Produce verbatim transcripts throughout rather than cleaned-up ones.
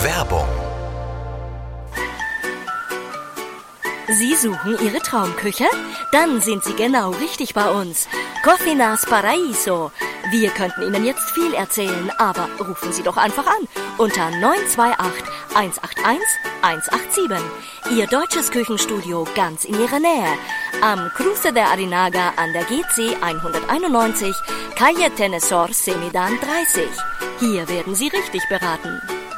Werbung. Sie suchen Ihre Traumküche? Dann sind Sie genau richtig bei uns. Cocinas Paraíso. Wir könnten Ihnen jetzt viel erzählen, aber rufen Sie doch einfach an unter neun zwei acht, eins acht eins, eins acht sieben. Ihr deutsches Küchenstudio ganz in Ihrer Nähe. Am Cruce de Arinaga an der G C hunderteinundneunzig, Calle Tenesor Semidan dreißig. Hier werden Sie richtig beraten.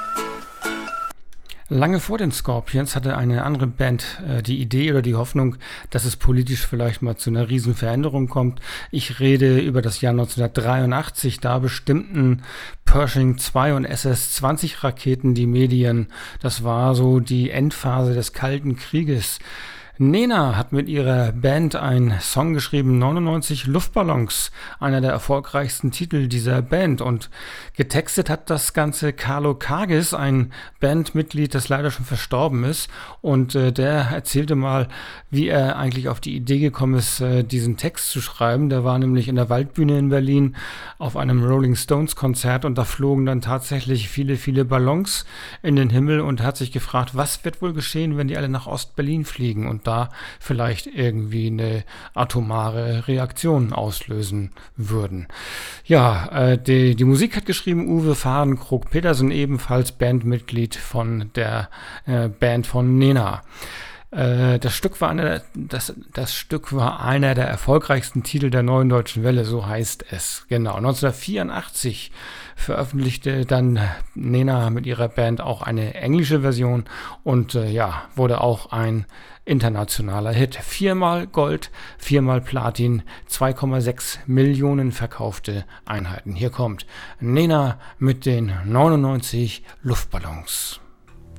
Lange vor den Scorpions hatte eine andere Band äh, die Idee oder die Hoffnung, dass es politisch vielleicht mal zu einer riesen Veränderung kommt. Ich rede über das Jahr neunzehnhundertdreiundachtzig. Da bestimmten Pershing zwei und S S zwanzig Raketen die Medien. Das war so die Endphase des Kalten Krieges. Nena hat mit ihrer Band einen Song geschrieben, neunundneunzig Luftballons, einer der erfolgreichsten Titel dieser Band. Und getextet hat das Ganze Carlo Kagis, ein Bandmitglied, das leider schon verstorben ist. Und äh, der erzählte mal, wie er eigentlich auf die Idee gekommen ist, äh, diesen Text zu schreiben. Der war nämlich in der Waldbühne in Berlin auf einem Rolling Stones Konzert und da flogen dann tatsächlich viele, viele Ballons in den Himmel und hat sich gefragt, was wird wohl geschehen, wenn die alle nach Ost-Berlin fliegen und da vielleicht irgendwie eine atomare Reaktion auslösen würden. Ja, äh, die, die Musik hat geschrieben Uwe Fahrenkrog-Petersen, ebenfalls Bandmitglied von der äh, Band von Nena. Äh, das Stück war einer, das, das Stück war einer der erfolgreichsten Titel der Neuen Deutschen Welle, so heißt es. Genau, neunzehnhundertvierundachtzig veröffentlichte dann Nena mit ihrer Band auch eine englische Version und äh, ja, wurde auch ein internationaler Hit. Viermal Gold, viermal Platin, zwei Komma sechs Millionen verkaufte Einheiten. Hier kommt Nena mit den neunundneunzig Luftballons.